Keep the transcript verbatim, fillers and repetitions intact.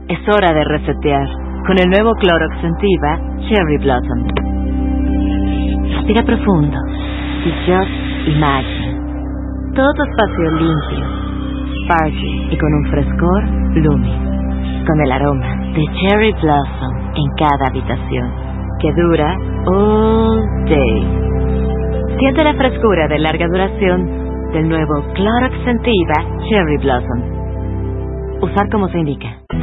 Es hora de resetear con el nuevo Clorox Scentiva Cherry Blossom. Respira profundo y just imagine. Todo tu espacio limpio, sparkly y con un frescor blooming. Con el aroma de Cherry Blossom en cada habitación, que dura all day. Siente la frescura de larga duración del nuevo Clorox Scentiva Cherry Blossom. Usar como se indica.